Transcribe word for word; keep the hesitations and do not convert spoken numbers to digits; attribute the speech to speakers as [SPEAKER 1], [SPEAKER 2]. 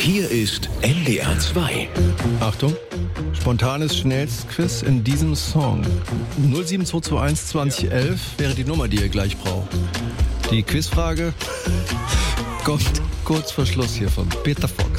[SPEAKER 1] Hier ist N D R zwei.
[SPEAKER 2] Achtung, spontanes Schnellstquiz in diesem Song. null sieben zwei zwei eins zwanzig elf wäre die Nummer, die ihr gleich braucht. Die Quizfrage kommt kurz vor Schluss hier von Peter Fox.